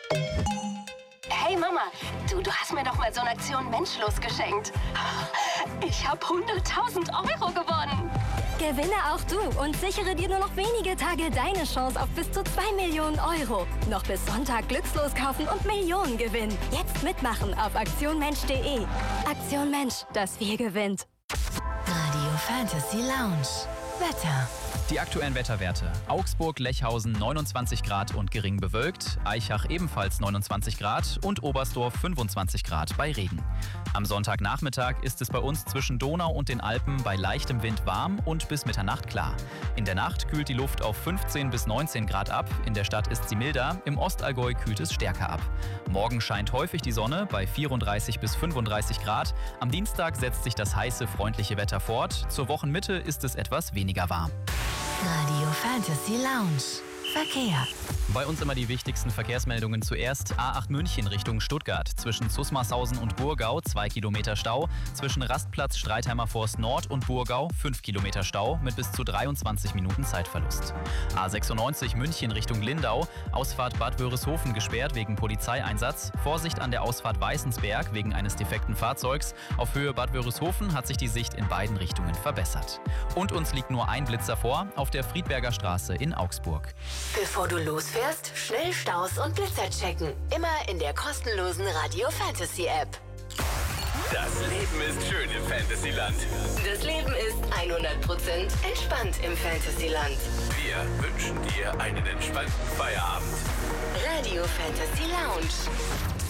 Hey Mama, du hast mir doch mal so eine Aktion Menschlos geschenkt. Ich habe 100.000 Euro gewonnen. Gewinne auch du und sichere dir nur noch wenige Tage deine Chance auf bis zu 2 Millionen Euro. Noch bis Sonntag glückslos kaufen und Millionen gewinnen. Jetzt mitmachen auf aktionmensch.de. Aktion Mensch, das Wir gewinnt. Radio Fantasy Lounge. Wetter. Die aktuellen Wetterwerte. Augsburg-Lechhausen 29 Grad und gering bewölkt, Aichach ebenfalls 29 Grad und Oberstdorf 25 Grad bei Regen. Am Sonntagnachmittag ist es bei uns zwischen Donau und den Alpen bei leichtem Wind warm und bis Mitternacht klar. In der Nacht kühlt die Luft auf 15 bis 19 Grad ab, in der Stadt ist sie milder, im Ostallgäu kühlt es stärker ab. Morgen scheint häufig die Sonne bei 34 bis 35 Grad. Am Dienstag setzt sich das heiße, freundliche Wetter fort. Zur Wochenmitte ist es etwas weniger warm. Radio Fantasy Lounge. Verkehr. Bei uns immer die wichtigsten Verkehrsmeldungen zuerst. A8 München Richtung Stuttgart. Zwischen Zusmarshausen und Burgau 2 Kilometer Stau. Zwischen Rastplatz Streitheimer Forst Nord und Burgau 5 Kilometer Stau mit bis zu 23 Minuten Zeitverlust. A96 München Richtung Lindau. Ausfahrt Bad Wörishofen gesperrt wegen Polizeieinsatz. Vorsicht an der Ausfahrt Weißensberg wegen eines defekten Fahrzeugs. Auf Höhe Bad Wörishofen hat sich die Sicht in beiden Richtungen verbessert. Und uns liegt nur ein Blitzer vor, auf der Friedberger Straße in Augsburg. Bevor du losfährst, schnell Staus und Blitzer checken. Immer in der kostenlosen Radio Fantasy App. Das Leben ist schön im Fantasyland. Das Leben ist 100% entspannt im Fantasyland. Wir wünschen dir einen entspannten Feierabend. Radio Fantasy Lounge.